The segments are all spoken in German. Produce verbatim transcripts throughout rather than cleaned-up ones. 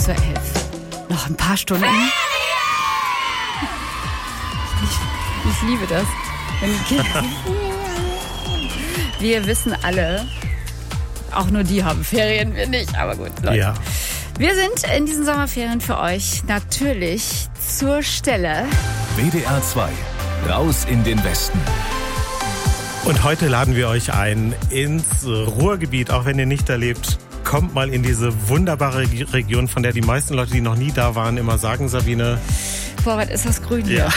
zur elf. Noch ein paar Stunden. Ich, ich liebe das. Wenn die Kinder wir wissen alle, auch nur die haben Ferien, wir nicht. Aber gut, Leute. Ja. Wir sind in diesen Sommerferien für euch natürlich zur Stelle. W D R zwei, raus in den Westen. Und heute laden wir euch ein ins Ruhrgebiet, auch wenn ihr nicht da lebt. Kommt mal in diese wunderbare Region, von der die meisten Leute, die noch nie da waren, immer sagen, Sabine. Boah, was ist das grün hier? Ja.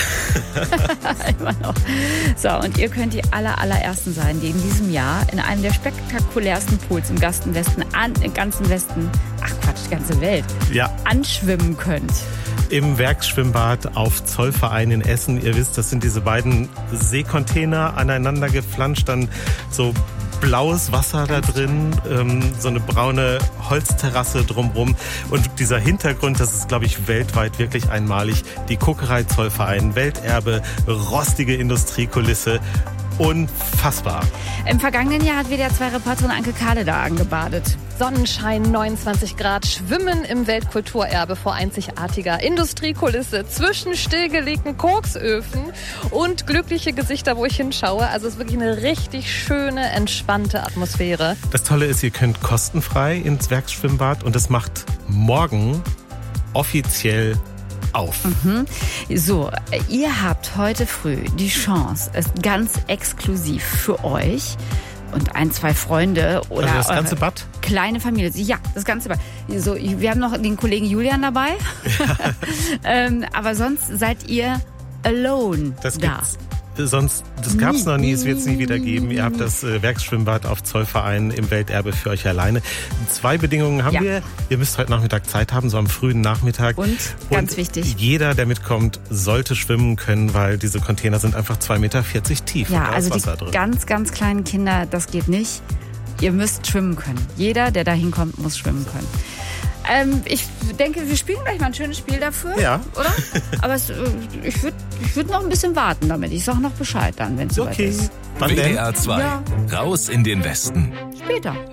Immer noch. So, und ihr könnt die aller, allerersten sein, die in diesem Jahr in einem der spektakulärsten Pools im ganzen Westen, an, im ganzen Westen, ach Quatsch, die ganze Welt, Ja. anschwimmen könnt. Im Werksschwimmbad auf Zollverein in Essen. Ihr wisst, das sind diese beiden Seekontainer aneinander geflanscht, dann so blaues Wasser da drin, ähm, so eine braune Holzterrasse drumrum. Und dieser Hintergrund, das ist, glaube ich, weltweit wirklich einmalig. Die Kokerei Zollverein, Welterbe, rostige Industriekulisse. Unfassbar. Im vergangenen Jahr hat W D R zwei Reporterin Anke Kahle da angebadet. Sonnenschein, neunundzwanzig Grad, Schwimmen im Weltkulturerbe vor einzigartiger Industriekulisse zwischen stillgelegten Koksöfen und glückliche Gesichter, wo ich hinschaue. Also es ist wirklich eine richtig schöne, entspannte Atmosphäre. Das Tolle ist, ihr könnt kostenfrei ins Werksschwimmbad und es macht morgen offiziell auf. Mhm. So, ihr habt heute früh die Chance, es ganz exklusiv für euch und ein, zwei Freunde oder Also das eure ganze Bad? kleine Familie. Ja, das ganze Bad. So, wir haben noch den Kollegen Julian dabei. Ja. ähm, aber sonst seid ihr alone Das da. gibt's. Sonst, das gab's noch nie, es wird es nie wieder geben. Ihr habt das äh, Werksschwimmbad auf Zollverein im Welterbe für euch alleine. Zwei Bedingungen haben Ja. wir. Ihr müsst heute Nachmittag Zeit haben, so am frühen Nachmittag. Und, ganz Und wichtig. jeder, der mitkommt, sollte schwimmen können, weil diese Container sind einfach zwei Meter vierzig tief. Ja, und da ist also die Wasser drin. ganz, ganz kleinen Kinder, das geht nicht. Ihr müsst schwimmen können. Jeder, der da hinkommt, muss schwimmen können. Ähm, ich denke, wir spielen gleich mal ein schönes Spiel dafür, Ja. oder? Aber es, äh, ich würde ich würd noch ein bisschen warten damit. Ich sag noch Bescheid dann, wenn es soweit Okay. ist. Wann W denn? D R zwei, Ja. raus in den Westen. Später.